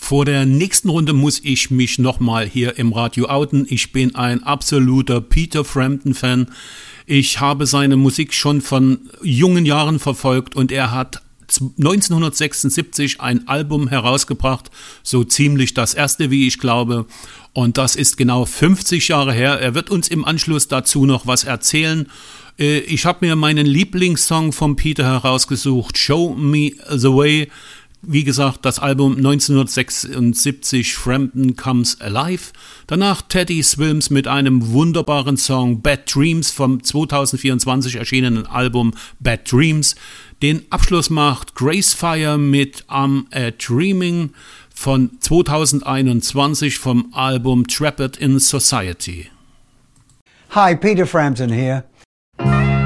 Vor der nächsten Runde muss ich mich nochmal hier im Radio outen. Ich bin ein absoluter Peter Frampton-Fan. Ich habe seine Musik schon von jungen Jahren verfolgt und er hat 1976 ein Album herausgebracht, so ziemlich das erste, wie ich glaube. Und das ist genau 50 Jahre her. Er wird uns im Anschluss dazu noch was erzählen. Ich habe mir meinen Lieblingssong von Peter herausgesucht, Show Me the Way. Wie gesagt, das Album 1976, Frampton Comes Alive. Danach Teddy Swims mit einem wunderbaren Song Bad Dreams vom 2024 erschienenen Album Bad Dreams. Den Abschluss macht Grace Fire mit I'm a Dreaming von 2021 vom Album Trapped in Society. Hi, Peter Frampton here.